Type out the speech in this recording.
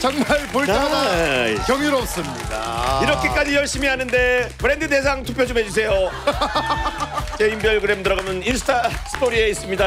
정말 볼 때마다 나이스. 경이롭습니다. 이렇게까지 열심히 하는데 브랜드 대상 투표 좀 해주세요. 제 인별그램 들어가면 인스타 스토리에 있습니다.